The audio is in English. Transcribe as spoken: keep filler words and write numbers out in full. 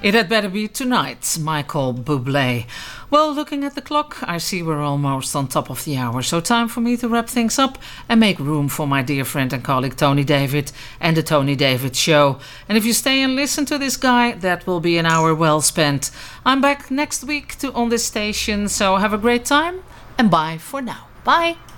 It had better be tonight, Michael Bublé. Well, looking at the clock, I see we're almost on top of the hour, so time for me to wrap things up and make room for my dear friend and colleague Tony David and the Tony David Show. And if you stay and listen to this guy, that will be an hour well spent. I'm back next week to on this station, so have a great time and bye for now. Bye!